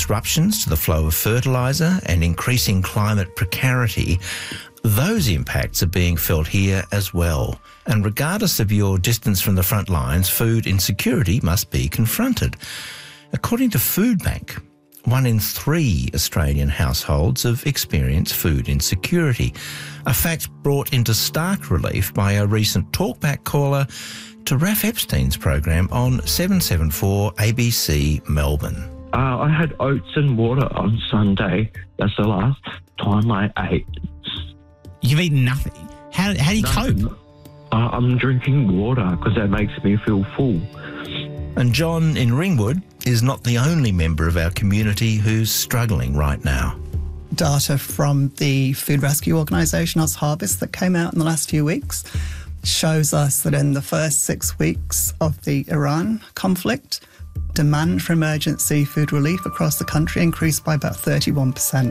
disruptions to the flow of fertiliser and increasing climate precarity, those impacts are being felt here as well. And regardless of your distance from the front lines, food insecurity must be confronted. According to Foodbank, 1 in 3 Australian households have experienced food insecurity, a fact brought into stark relief by a recent talkback caller to Raf Epstein's program on 774 ABC Melbourne. I had oats and water on Sunday. That's the last time I ate. You've eaten nothing? How do you cope? I'm drinking water because that makes me feel full. And John in Ringwood is not the only member of our community who's struggling right now. Data from the food rescue organisation OzHarvest that came out in the last few weeks shows us that in the first 6 weeks of the Iran conflict, demand for emergency food relief across the country increased by about 31%.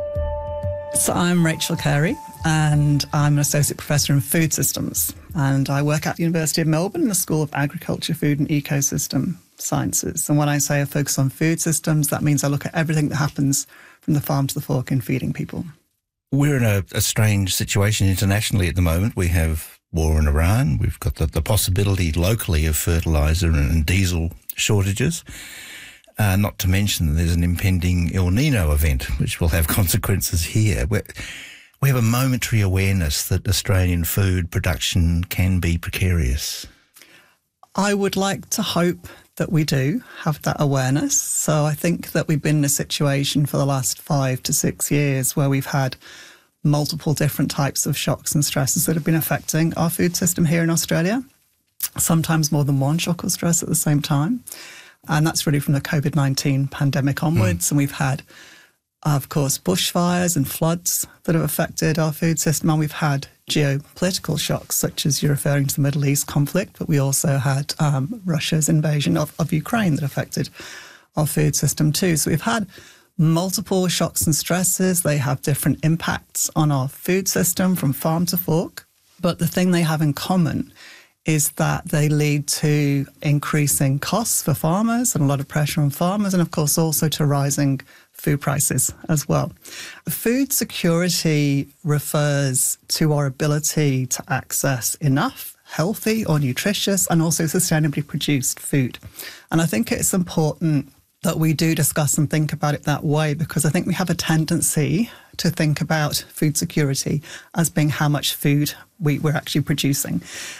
So I'm Rachel Carey, and I'm an Associate Professor in Food Systems, and I work at the University of Melbourne in the School of Agriculture, Food and Ecosystem Sciences. And when I say I focus on food systems, that means I look at everything that happens from the farm to the fork in feeding people. We're in a strange situation internationally at the moment. We have war in Iran. We've got the possibility locally of fertiliser and diesel shortages. Not to mention there's an impending El Nino event, which will have consequences here. We have a momentary awareness that Australian food production can be precarious. I would like to hope that we do have that awareness. So I think that we've been in a situation for the last 5 to 6 years where we've had multiple different types of shocks and stresses that have been affecting our food system here in Australia, sometimes more than one shock or stress at the same time. And that's really from the COVID-19 pandemic onwards. And we've had, of course, bushfires and floods that have affected our food system. And we've had geopolitical shocks, such as you're referring to the Middle East conflict, but we also had Russia's invasion of Ukraine that affected our food system too. So we've had multiple shocks and stresses. They have different impacts on our food system from farm to fork. But the thing they have in common is that they lead to increasing costs for farmers and a lot of pressure on farmers, and of course also to rising food prices as well. Food security refers to our ability to access enough healthy or nutritious and also sustainably produced food. And I think it's important that we do discuss and think about it that way, because I think we have a tendency to think about food security as being how much food we're actually producing.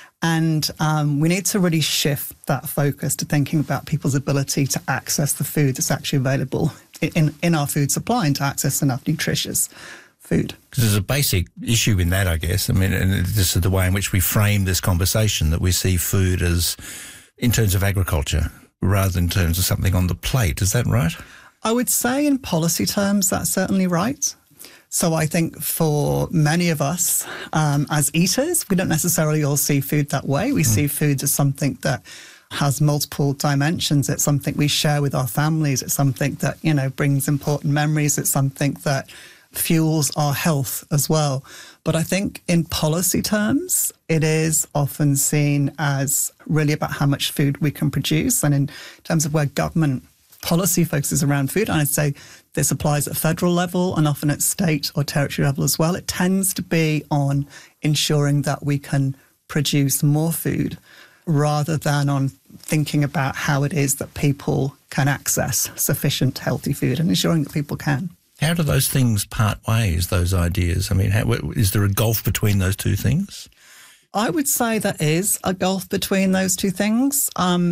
And we need to really shift that focus to thinking about people's ability to access the food that's actually available in our food supply and to access enough nutritious food. Because there's a basic issue in that, I guess. I mean, and this is the way in which we frame this conversation, that we see food as in terms of agriculture rather than in terms of something on the plate. Is that right? I would say in policy terms, that's certainly right. So I think for many of us as eaters, we don't necessarily all see food that way. We see food as something that has multiple dimensions. It's something we share with our families. It's something that, brings important memories. It's something that fuels our health as well. But I think in policy terms, it is often seen as really about how much food we can produce. And in terms of where government policy focuses around food, and I'd say this applies at federal level and often at state or territory level as well, it tends to be on ensuring that we can produce more food rather than on thinking about how it is that people can access sufficient healthy food and ensuring that people can. How do those things part ways, those ideas? I mean, is there a gulf between those two things? I would say there is a gulf between those two things.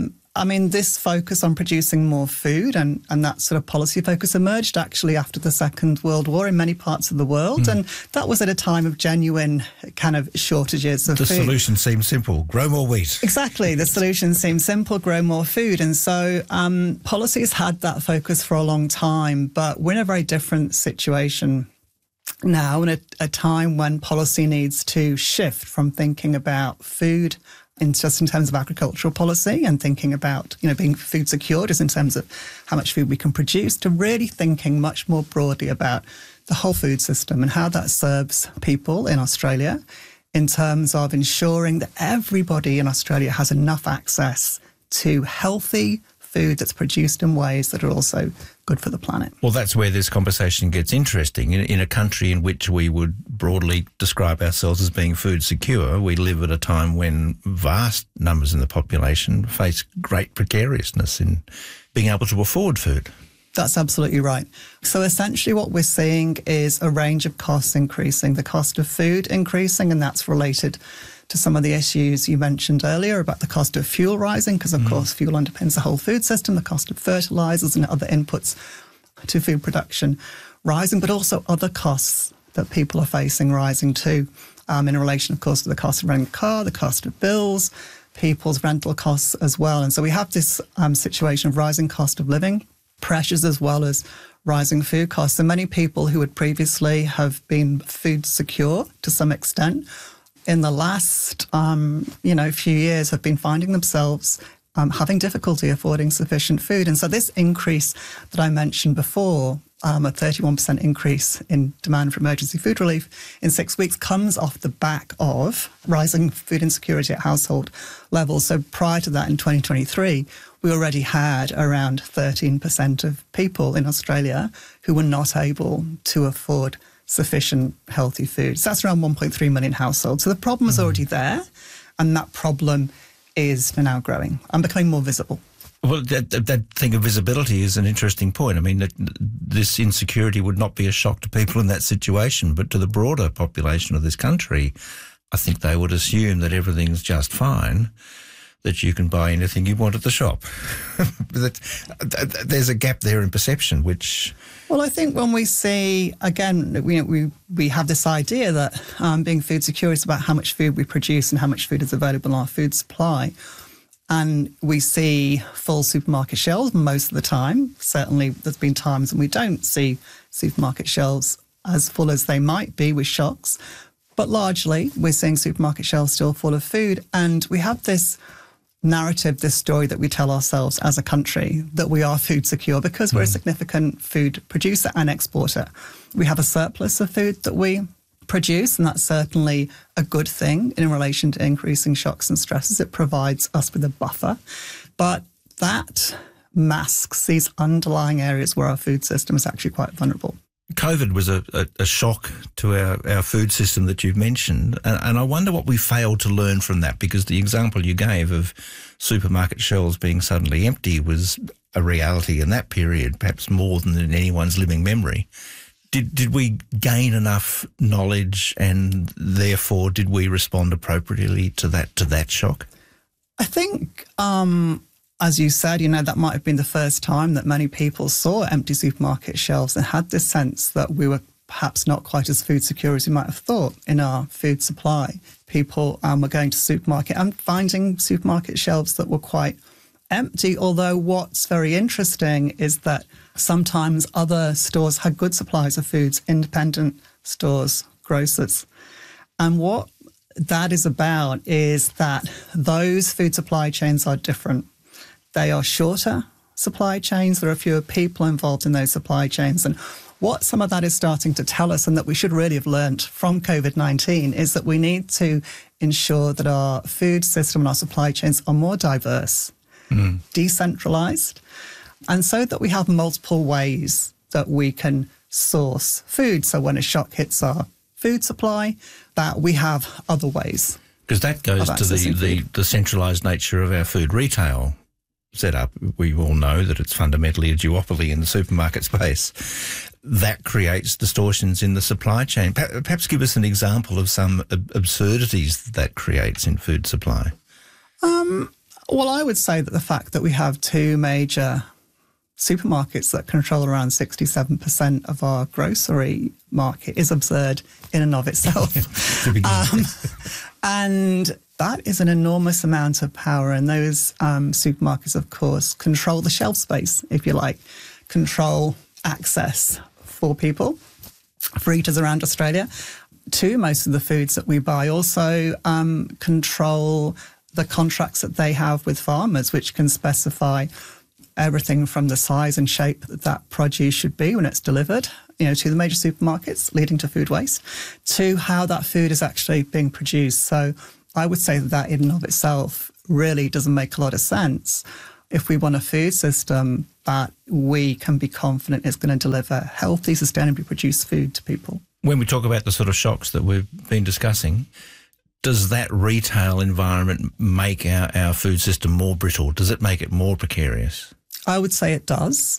This focus on producing more food and that sort of policy focus emerged actually after the Second World War in many parts of the world. And that was at a time of genuine kind of shortages of food. The solution seemed simple: grow more wheat. Exactly. The solution seemed simple: grow more food. And so policies had that focus for a long time, but we're in a very different situation now, in a time when policy needs to shift from thinking about food in terms of agricultural policy and thinking about, being food secure just in terms of how much food we can produce, to really thinking much more broadly about the whole food system and how that serves people in Australia in terms of ensuring that everybody in Australia has enough access to healthy food that's produced in ways that are also good for the planet. Well, that's where this conversation gets interesting. In a country in which we would broadly describe ourselves as being food secure, we live at a time when vast numbers in the population face great precariousness in being able to afford food. That's absolutely right. So essentially what we're seeing is a range of costs increasing, the cost of food increasing, and that's related to some of the issues you mentioned earlier about the cost of fuel rising, because of course fuel underpins the whole food system, the cost of fertilizers and other inputs to food production rising, but also other costs that people are facing rising too, in relation, of course, to the cost of renting a car, the cost of bills, people's rental costs as well. And so we have this situation of rising cost of living pressures as well as rising food costs. And many people who would previously have been food secure to some extent in the last, few years have been finding themselves having difficulty affording sufficient food. And so this increase that I mentioned before, a 31% increase in demand for emergency food relief in 6 weeks, comes off the back of rising food insecurity at household levels. So prior to that, in 2023, we already had around 13% of people in Australia who were not able to afford sufficient healthy food. So that's around 1.3 million households. So the problem is already there, and that problem is now growing and becoming more visible. Well, that thing of visibility is an interesting point. I mean, this insecurity would not be a shock to people in that situation, but to the broader population of this country, I think they would assume that everything's just fine, that you can buy anything you want at the shop. There's a gap there in perception, which... Well, I think when we see, again, we have this idea that being food secure is about how much food we produce and how much food is available in our food supply. And we see full supermarket shelves most of the time. Certainly there's been times when we don't see supermarket shelves as full as they might be with shocks. But largely we're seeing supermarket shelves still full of food. And we have this narrative, this story that we tell ourselves as a country that we are food secure because we're a significant food producer and exporter. We have a surplus of food that we produce, and that's certainly a good thing in relation to increasing shocks and stresses. It provides us with a buffer. But that masks these underlying areas where our food system is actually quite vulnerable. COVID was a shock to our food system that you've mentioned, and I wonder what we failed to learn from that, because the example you gave of supermarket shelves being suddenly empty was a reality in that period, perhaps more than in anyone's living memory. Did we gain enough knowledge, and therefore did we respond appropriately to that shock? I think, as you said, that might have been the first time that many people saw empty supermarket shelves and had this sense that we were perhaps not quite as food secure as we might have thought in our food supply. People were going to supermarket and finding supermarket shelves that were quite empty, although what's very interesting is that sometimes other stores had good supplies of foods, independent stores, grocers. And what that is about is that those food supply chains are different. They are shorter supply chains. There are fewer people involved in those supply chains. And what some of that is starting to tell us, and that we should really have learned from COVID-19, is that we need to ensure that our food system and our supply chains are more diverse, decentralised, and so that we have multiple ways that we can source food. So when a shock hits our food supply, that we have other ways. Because that goes to the centralised nature of our food retail setup. We all know that it's fundamentally a duopoly in the supermarket space. That creates distortions in the supply chain. Perhaps give us an example of some absurdities that creates in food supply. Well, I would say that the fact that we have two major supermarkets that control around 67% of our grocery market is absurd in and of itself. And that is an enormous amount of power. And those supermarkets, of course, control the shelf space, if you like, control access for people, for eaters around Australia, to most of the foods that we buy. Also control the contracts that they have with farmers, which can specify everything from the size and shape that produce should be when it's delivered, to the major supermarkets, leading to food waste, to how that food is actually being produced. So I would say that in and of itself really doesn't make a lot of sense. if we want a food system that we can be confident is going to deliver healthy, sustainably produced food to people. When we talk about the sort of shocks that we've been discussing, does that retail environment make our food system more brittle? Does it make it more precarious? I would say it does,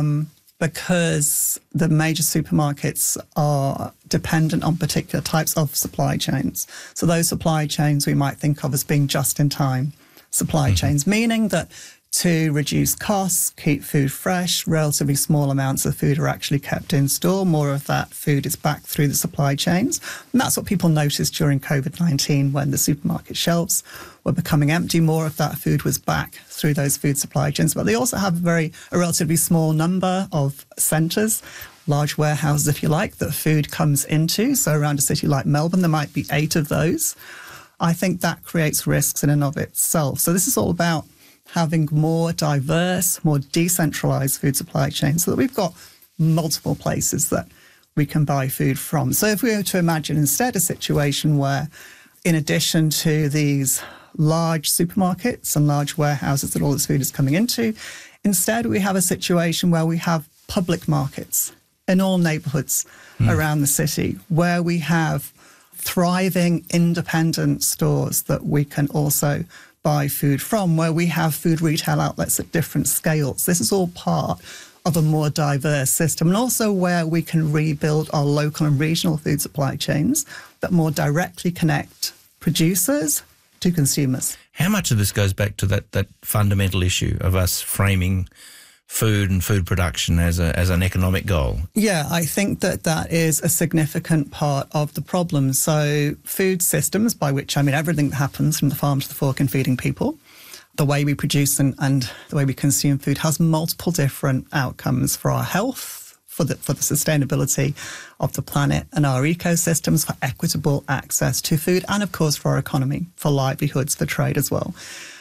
because the major supermarkets are dependent on particular types of supply chains. So those supply chains we might think of as being just-in-time supply chains, meaning that to reduce costs, keep food fresh, relatively small amounts of food are actually kept in store. More of that food is back through the supply chains. And that's what people noticed during COVID-19 when the supermarket shelves were becoming empty. More of that food was back through those food supply chains. But they also have a relatively small number of centres, large warehouses, if you like, that food comes into. So around a city like Melbourne, there might be 8 of those. I think that creates risks in and of itself. So this is all about having more diverse, more decentralised food supply chains so that we've got multiple places that we can buy food from. So if we were to imagine instead a situation where, in addition to these large supermarkets and large warehouses that all this food is coming into, instead we have a situation where we have public markets in all neighbourhoods around the city, where we have thriving independent stores that we can also buy food from, where we have food retail outlets at different scales. This is all part of a more diverse system, and also where we can rebuild our local and regional food supply chains that more directly connect producers to consumers. How much of this goes back to that fundamental issue of us framing food and food production as an economic goal? Yeah, I think that is a significant part of the problem. So food systems, by which I mean everything that happens from the farm to the fork in feeding people, the way we produce and the way we consume food has multiple different outcomes for our health, for the sustainability of the planet and our ecosystems, for equitable access to food, and of course for our economy, for livelihoods, for trade as well.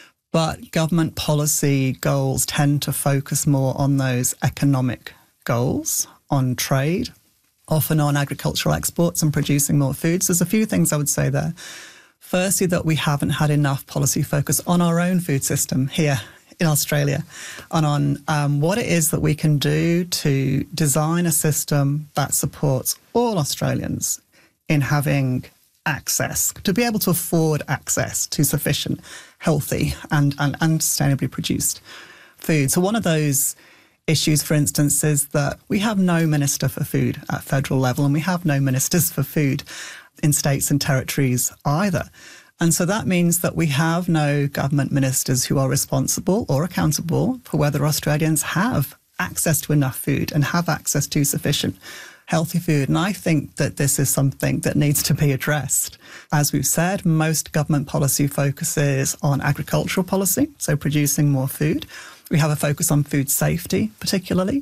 But government policy goals tend to focus more on those economic goals, on trade, often on agricultural exports and producing more food. So there's a few things I would say there. Firstly, that we haven't had enough policy focus on our own food system here in Australia, and on what it is that we can do to design a system that supports all Australians in having access, to be able to afford access to sufficient, healthy and sustainably produced food. So one of those issues, for instance, is that we have no minister for food at federal level, and we have no ministers for food in states and territories either. And so that means that we have no government ministers who are responsible or accountable for whether Australians have access to enough food and have access to sufficient healthy food. And I think that this is something that needs to be addressed. As we've said, most government policy focuses on agricultural policy, so producing more food. We have a focus on food safety, particularly.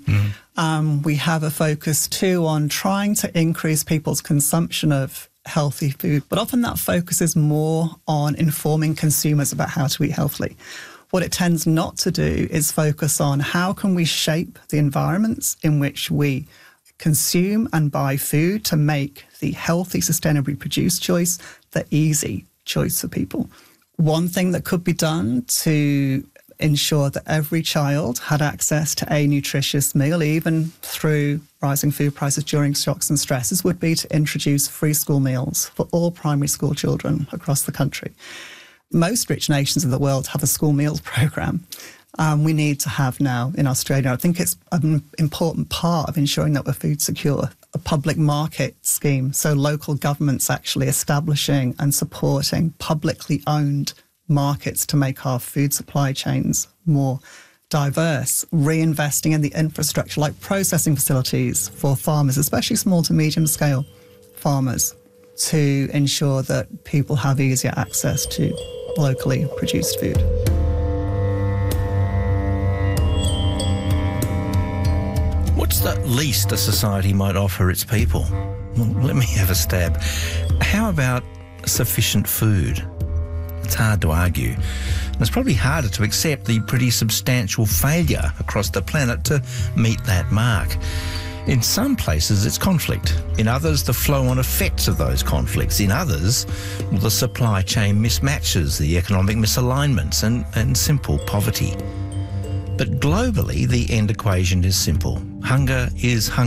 We have a focus too on trying to increase people's consumption of healthy food, but often that focus is more on informing consumers about how to eat healthily. What it tends not to do is focus on how can we shape the environments in which we consume and buy food to make the healthy, sustainably produced choice the easy choice for people. One thing that could be done to ensure that every child had access to a nutritious meal, even through rising food prices during shocks and stresses, would be to introduce free school meals for all primary school children across the country. Most rich nations in the world have a school meals programme. We need to have now in Australia. I think it's an important part of ensuring that we're food secure, a public market scheme. So local governments actually establishing and supporting publicly owned markets to make our food supply chains more diverse, reinvesting in the infrastructure like processing facilities for farmers, especially small to medium scale farmers, to ensure that people have easier access to locally produced food. What's the least a society might offer its people? Well, let me have a stab. How about sufficient food? It's hard to argue. And it's probably harder to accept the pretty substantial failure across the planet to meet that mark. In some places, it's conflict. In others, the flow-on effects of those conflicts. In others, the supply chain mismatches, the economic misalignments and simple poverty. But globally, the end equation is simple. Hunger is hunger.